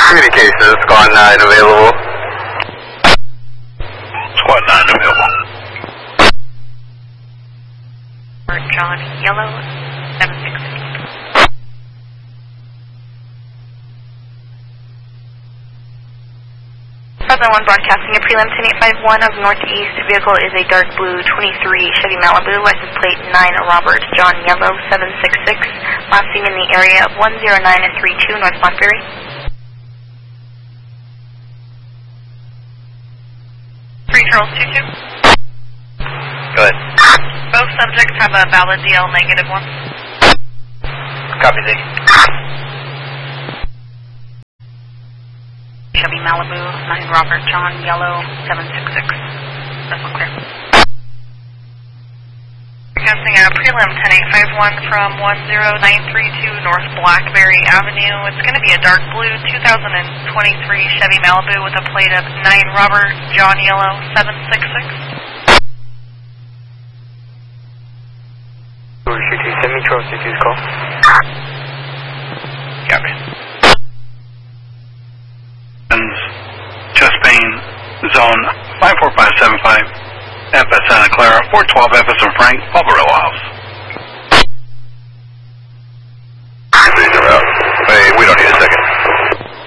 Communications, Squad 9 available. Squad 9 available. John Yellow, 766. Southern 1 broadcasting a prelim 10851 of northeast. Vehicle is a dark blue 23 Chevy Malibu, license plate 9 Robert John Yellow 766. Last seen in the area of 10932 North Blackberry. Charles 22. Go ahead. Both subjects have a valid DL -1. Copy Z. Chevy Malibu, 9 Robert John Yellow 766. Vessel clear. Broadcasting a prelim 10851 from 10932 North Blackberry Avenue. It's going to be a dark blue 2023 Chevy Malibu with a plate of 9 Robert John Yellow 766. Send me Charles 22's call. Copy. Chest pain zone 54575 F at Santa Clara, 412 F as in Frank, Barbarella House.